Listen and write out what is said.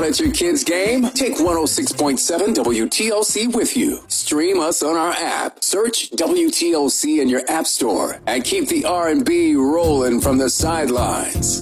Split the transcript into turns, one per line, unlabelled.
at your kids' game? Take 106.7 WTOC with you. Stream us on our app. Search WTOC in your app store and keep the R&B rolling from the sidelines.